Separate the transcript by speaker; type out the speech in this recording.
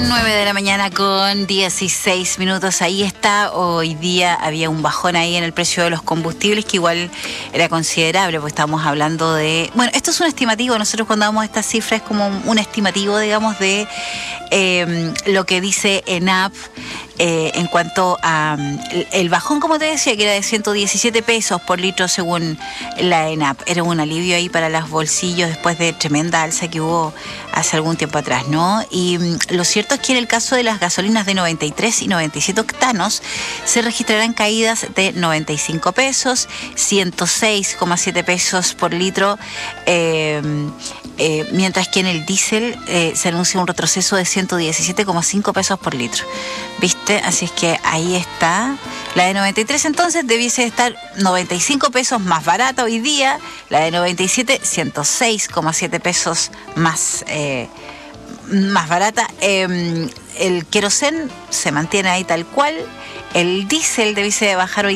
Speaker 1: 9 de la mañana con 16 minutos. Ahí está. Hoy día había un bajón ahí en el precio de los combustibles que igual era considerable, porque estábamos hablando de... Bueno, esto es un estimativo. Nosotros cuando damos estas cifras es como un estimativo, digamos, de lo que dice ENAP en cuanto a el bajón, como te decía, que era de 117 pesos por litro según la ENAP. Era un alivio ahí para los bolsillos después de tremenda alza que hubo hace algún tiempo atrás, ¿no? Y lo cierto es que en el caso de las gasolinas de 93 y 97 octanos se registrarán caídas de 95 pesos, 106,7 pesos por litro, mientras que en el diésel se anuncia un retroceso de 117,5 pesos por litro. ¿Viste? Así es que ahí está. La de 93 entonces debiese estar 95 pesos más barata hoy día. La de 97, 106,7 pesos más barata. El querosén se mantiene ahí tal cual. El diésel debiese bajar hoy